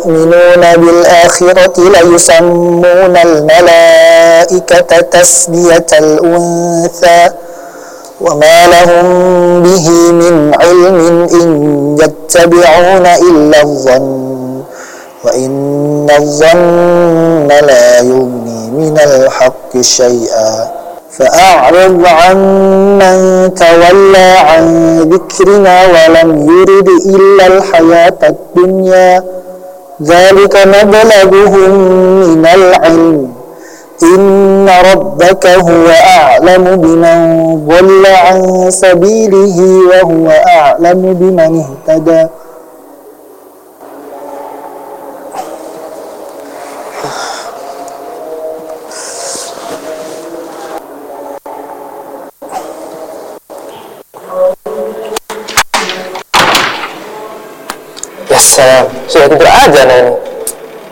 يؤمنون بالآخرة ليسمون الملائكة تسمية الأنثى وما لهم به من علم إن يتبعون إلا الظن وإن الظن لا يغني من الحق شيئا فأعرض عن من تولى عن ذكرنا ولم يرد إلا الحياة الدنيا ذلك مبلغهم من العلم إن ربك هو أعلم بمن ضل عن سبيله وهو أعلم بمن اهتدى. Ya salam, sudah tidur aja nih.